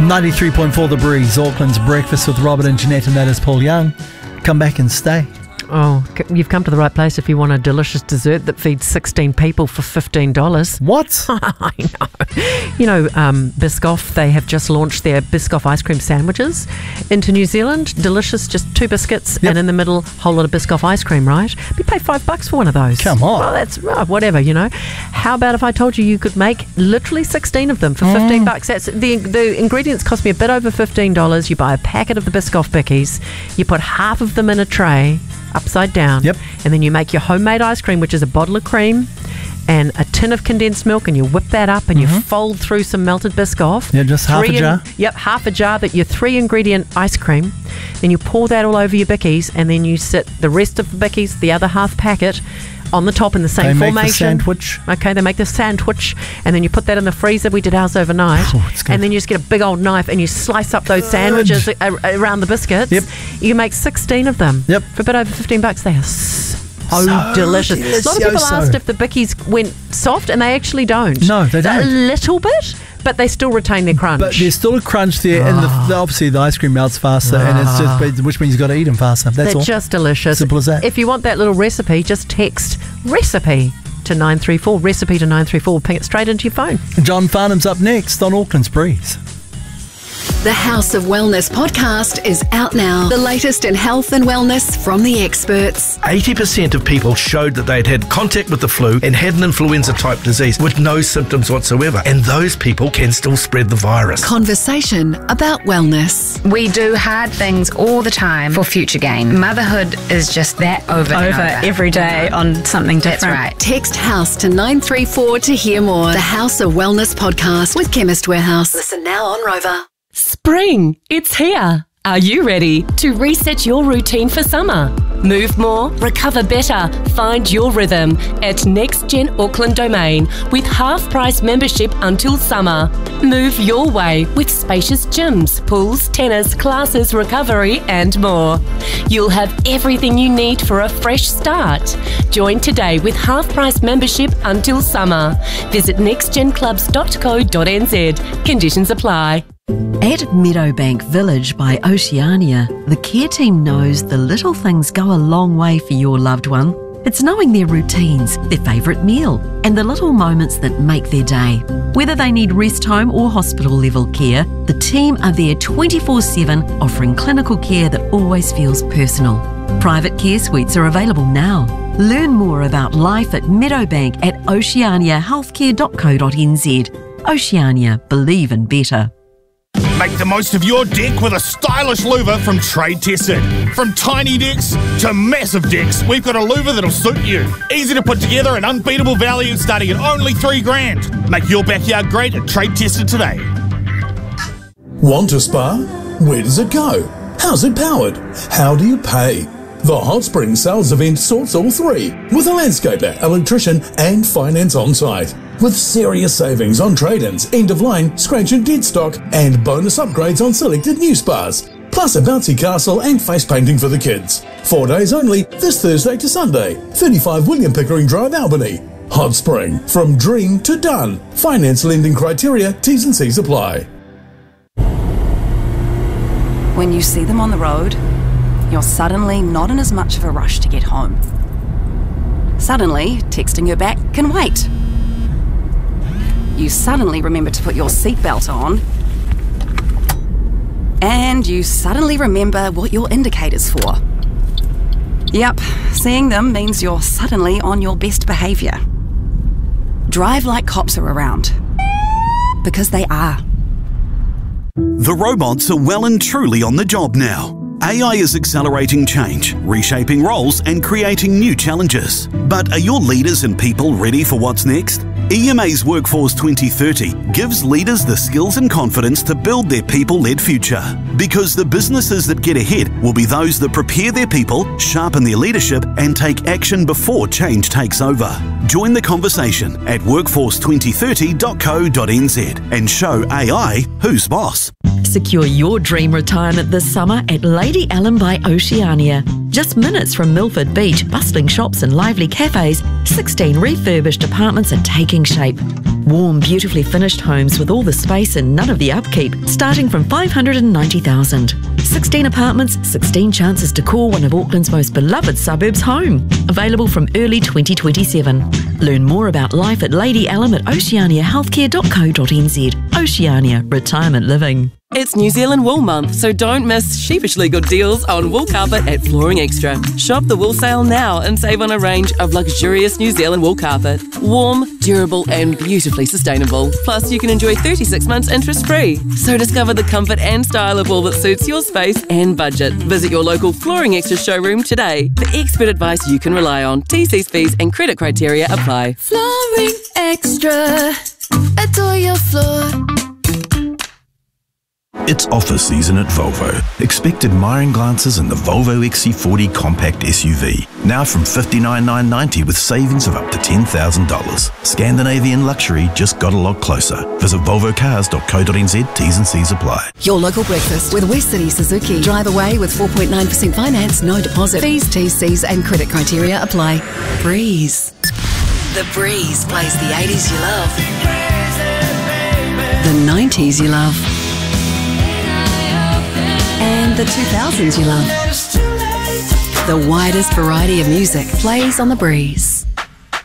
93.4 The Breeze, Auckland's Breakfast with Robert and Jeanette, and that is Paul Young. Come back and stay. Oh, you've come to the right place if you want a delicious dessert that feeds 16 people for $15. What? I know. You know, Biscoff, they have just launched their Biscoff ice cream sandwiches into New Zealand. Delicious, just 2 biscuits and in the middle, a whole lot of Biscoff ice cream, right? You pay $5 for one of those. Come on. Well, that's whatever, you know. How about if I told you could make literally 16 of them for $15? That's the ingredients cost me a bit over $15. You buy a packet of the Biscoff Bickies, you put half of them in a tray, upside down, and then you make your homemade ice cream, which is a bottle of cream and a tin of condensed milk, and you whip that up and you fold through some melted Biscoff. Yeah, just half a jar. Half a jar, that your 3-ingredient ice cream. Then you pour that all over your Bickies, and then you sit the rest of the Bickies, the other half packet, on the top in the same formation. They make the sandwich. Okay, they make the sandwich, and then you put that in the freezer. We did ours overnight. Oh, it's good. And then you just get a big old knife and you slice up those sandwiches around the biscuits. Yep. You make 16 of them. Yep. For a bit over $15. They are so delicious. A lot of people asked if the Bickies went soft, and they actually don't. No, they don't. A little bit, but they still retain their crunch. But there's still a crunch there, and obviously the ice cream melts faster, and it's just, which means you've got to eat them faster. That's all. They're just delicious. Simple as that. If you want that little recipe, just text recipe to 934. Recipe to 934. We'll ping it straight into your phone. John Farnham's up next on Auckland's Breeze. The House of Wellness podcast is out now. The latest in health and wellness from the experts. 80% of people showed that they'd had contact with the flu and had an influenza-type disease with no symptoms whatsoever. And those people can still spread the virus. Conversation about wellness. We do hard things all the time for future gain. Motherhood is just that over every day on something different. That's right. Text HOUSE to 934 to hear more. The House of Wellness podcast with Chemist Warehouse. Listen now on Rover. Spring, it's here. Are you ready to reset your routine for summer? Move more, recover better, find your rhythm at Next Gen Auckland Domain with half-price membership until summer. Move your way with spacious gyms, pools, tennis, classes, recovery and more. You'll have everything you need for a fresh start. Join today with half-price membership until summer. Visit nextgenclubs.co.nz. Conditions apply. At Meadowbank Village by Oceania, the care team knows the little things go a long way for your loved one. It's knowing their routines, their favourite meal, and the little moments that make their day. Whether they need rest home or hospital level care, the team are there 24/7, offering clinical care that always feels personal. Private care suites are available now. Learn more about life at Meadowbank at oceaniahealthcare.co.nz. Oceania, believe in better. Make the most of your deck with a stylish louver from Trade Tested. From tiny decks to massive decks, we've got a louver that'll suit you. Easy to put together and unbeatable value starting at only $3,000. Make your backyard great at Trade Tested today. Want a spa? Where does it go? How's it powered? How do you pay? The Hot Spring sales event sorts all three, with a landscaper, electrician and finance on site. With serious savings on trade-ins, end-of-line, scratch and dead stock, and bonus upgrades on selected new spas. Plus a bouncy castle and face painting for the kids. 4 days only, this Thursday to Sunday. 35 William Pickering Drive, Albany. Hot Spring, from dream to done. Finance lending criteria, T's and C's apply. When you see them on the road, you're suddenly not in as much of a rush to get home. Suddenly, texting her back can wait. You suddenly remember to put your seatbelt on, and you suddenly remember what your indicator's for. Yep, seeing them means you're suddenly on your best behaviour. Drive like cops are around, because they are. The robots are well and truly on the job now. AI is accelerating change, reshaping roles and creating new challenges. But are your leaders and people ready for what's next? EMA's Workforce 2030 gives leaders the skills and confidence to build their people-led future. Because the businesses that get ahead will be those that prepare their people, sharpen their leadership and take action before change takes over. Join the conversation at workforce2030.co.nz and show AI who's boss. Secure your dream retirement this summer at Lady Ellen by Oceania. Just minutes from Milford Beach, bustling shops and lively cafes, 16 refurbished apartments are taking shape. Warm, beautifully finished homes with all the space and none of the upkeep, starting from $590,000. 16 apartments, 16 chances to call one of Auckland's most beloved suburbs home. Available from early 2027. Learn more about life at Lady Alum at oceaniahealthcare.co.nz. Oceania Retirement Living. It's New Zealand Wool Month, so don't miss sheepishly good deals on wool carpet at Flooring Extra. Shop the wool sale now and save on a range of luxurious New Zealand wool carpet. Warm, durable and beautifully sustainable. Plus, you can enjoy 36 months interest-free. So discover the comfort and style of wool that suits your space and budget. Visit your local Flooring Extra showroom today for expert advice you can rely on. TC's fees and credit criteria apply. Flooring Extra. Adore your floor. It's offer season at Volvo. Expect admiring glances in the Volvo XC40 compact SUV. Now from $59,990 with savings of up to $10,000. Scandinavian luxury just got a lot closer. Visit volvocars.co.nz. T's and C's apply. Your local breakfast with West City Suzuki. Drive away with 4.9% finance, no deposit. Fees, T's, C's and credit criteria apply. Breeze. The Breeze plays the 80s you love. The 90s you love. And the 2000s you love. The widest variety of music plays on The Breeze.